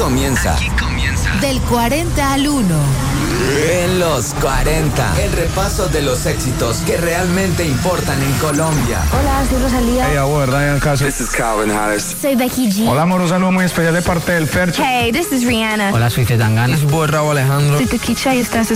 comienza. Del 40 al 1. En los 40. El repaso de los éxitos que realmente importan en Colombia. Hola, soy Rosalía. Hey, abuelo, Ryan Castro. This is Calvin Harris. Soy Becky G. Hola, amor, un saludo muy especial de parte del Fercho. Hey, this is Rihanna. Hola, soy Zetangana. Es Raúl Alejandro. Soy Tequicha y estás